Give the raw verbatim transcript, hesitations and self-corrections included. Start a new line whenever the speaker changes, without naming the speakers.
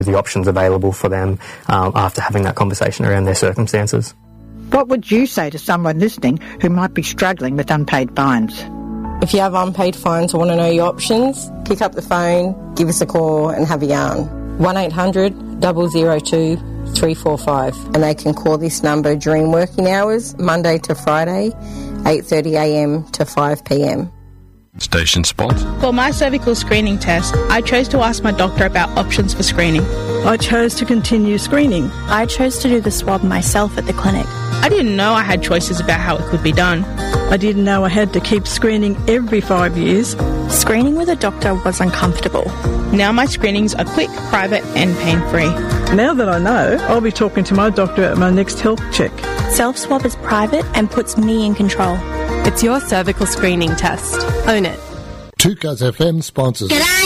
the options available for them um, after having that conversation around their circumstances.
What would you say to someone listening who might be struggling with unpaid fines?
If you have unpaid fines or want to know your options, pick up the phone, give us a call and have a yarn. one eight hundred, zero zero two, three four five. And they can call this number during working hours, Monday to Friday, eight thirty a m to five p m.
Station sponsor.
For my cervical screening test, I chose to ask my doctor about options for screening.
I chose to continue screening.
I chose to do the swab myself at the clinic.
I didn't know I had choices about how it could be done.
I didn't know I had to keep screening every five years.
Screening with a doctor was uncomfortable.
Now my screenings are quick, private and pain-free.
Now that I know, I'll be talking to my doctor at my next health check.
Self-swab is private and puts me in control.
It's your cervical screening test. Own it.
two Cuz F M sponsors.
G'day.